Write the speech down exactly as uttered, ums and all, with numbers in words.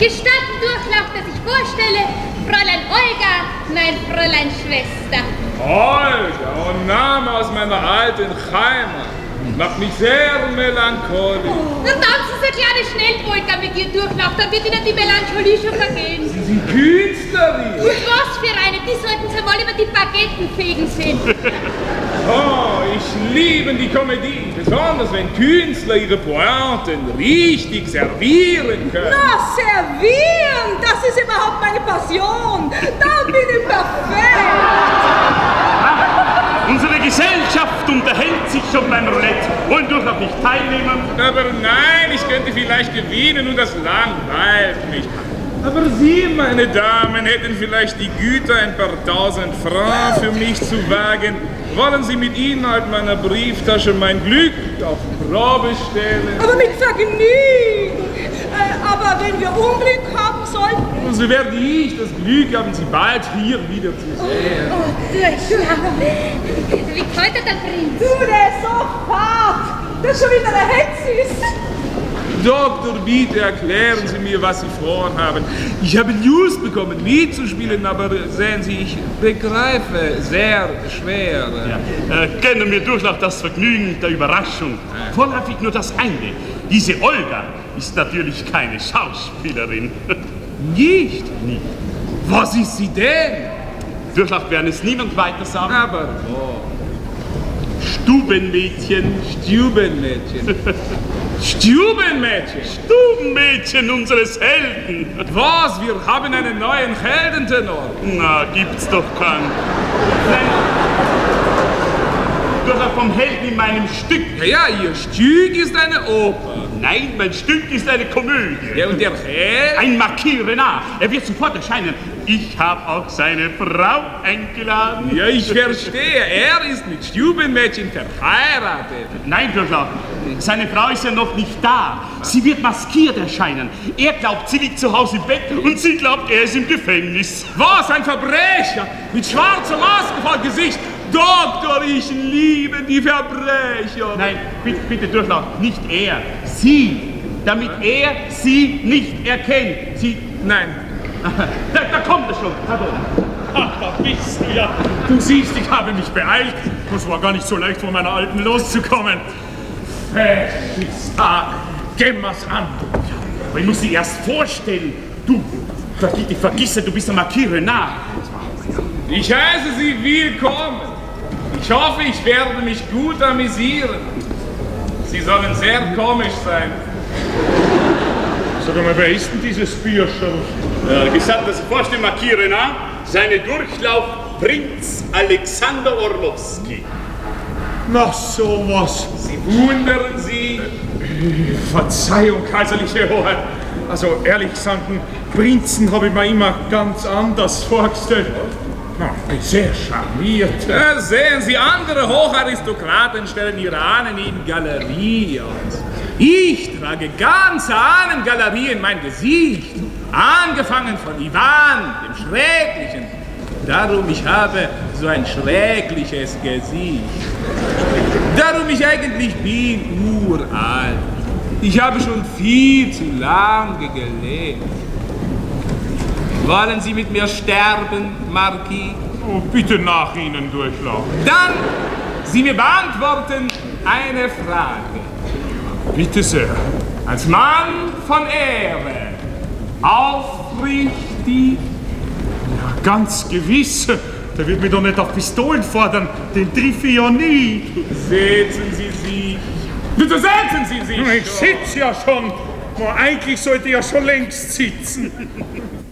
Gestatten Durchlauf, dass ich vorstelle, Fräulein Olga, mein Fräulein Schwester. Olga, ein Name aus meiner alten Heimat. Macht mich sehr melancholisch. Oh. Dann tanzen Sie kleine schnell, Olga, mit ihr Durchlauf, dann wird Ihnen die Melancholie schon vergehen. Sie sind Künstlerin. Und was für eine, die sollten Sie mal über die Baguetten fegen sehen. Oh, ich liebe die Komödie, besonders wenn Künstler ihre Pointen richtig servieren können. Na, servieren, das ist überhaupt meine Passion. Da bin ich perfekt. Unsere Gesellschaft unterhält sich schon beim Roulette. Wollen Durchlauf nicht teilnehmen? Aber nein, ich könnte vielleicht gewinnen und das langweilt mich. Aber Sie, meine Damen, hätten vielleicht die Güte, ein paar tausend Francs für mich zu wagen. Wollen Sie mit Inhalt meiner Brieftasche mein Glück auf Probe stellen? Aber mit Vergnügen. Äh, aber wenn wir Unglück haben sollten... So werde ich das Glück haben, Sie bald hier wieder zu sehen. Oh, oh Durchlauf. Wie gefällt dir der Prinz? Du, der ist so fad. Das ist schon wieder der Hetzis. Doktor, bitte erklären Sie mir, was Sie vorhaben. Ich habe Lust bekommen, mitzuspielen, aber sehen Sie, ich begreife sehr schwer. Ja. Äh, gönnen wir Durchlauf das Vergnügen der Überraschung. Ja. Vorläufig nur das eine. Diese Olga ist natürlich keine Schauspielerin. Nicht? Nicht. Was ist sie denn? Durchlauf werden es niemand weiter sagen. Aber oh. Stubenmädchen. Stubenmädchen. Stubenmädchen! Stubenmädchen unseres Helden! Was? Wir haben einen neuen Heldentenor! Na, gibt's doch keinen. Nein. Durchlauf vom Helden in meinem Stück. Ja, ja, Ihr Stück ist eine Oper. Nein, mein Stück ist eine Komödie. Ja, und der Held? Ein Marquis Renard. Er wird sofort erscheinen. Ich habe auch seine Frau eingeladen. Ja, ich verstehe. Er ist mit Stubenmädchen verheiratet. Nein, Durchlauf. Seine Frau ist ja noch nicht da. Sie wird maskiert erscheinen. Er glaubt, sie liegt zu Hause im Bett und sie glaubt, er ist im Gefängnis. Was? Ein Verbrecher? Mit schwarzer Maske vor Gesicht? Doktor, ich liebe die Verbrecher. Nein, bitte, bitte Durchlauf. Nicht er. Sie. Damit er sie nicht erkennt. Sie... Nein. Da, da kommt er schon. Pardon. Ach, da bist du ja. Du siehst, ich habe mich beeilt. Es war gar nicht so leicht, von meiner Alten loszukommen. Ah, geh's an. Aber ich muss sie erst vorstellen. Du, vergiss, vergiss du bist der Marquis Renard. Ich heiße Sie willkommen. Ich hoffe, ich werde mich gut amüsieren. Sie sollen sehr komisch sein. Sag mal, wer ist denn dieses Bierscherl? Äh, gesagt, dass ich vorstelle, Marquis Renard, seine Durchlauf Prinz Alexander Orlowski. Na, sowas. Sie wundern Sie. Verzeihung, kaiserliche Hoheit. Also, ehrlich gesagt, einen Prinzen habe ich mir immer ganz anders vorgestellt. Na, ich bin sehr charmiert. Ja, sehen Sie, andere Hocharistokraten stellen ihre Ahnen in Galerie aus. Ich trage ganze Ahnengalerie in mein Gesicht. Angefangen von Ivan, dem Schrecklichen. Darum, ich habe so ein schreckliches Gesicht. Darum, ich eigentlich bin uralt. Ich habe schon viel zu lange gelebt. Wollen Sie mit mir sterben, Marquis? Oh, bitte nach Ihnen durchlaufen. Dann, Sie mir beantworten eine Frage. Bitte sehr. Als Mann von Ehre, aufrichtig? Ja, ganz gewiss. Der wird mich doch nicht auf Pistolen fordern. Den triff ich ja nie. Setzen Sie sich. Bitte setzen Sie sich. Ich sitze ja schon. Eigentlich sollte ich ja schon längst sitzen.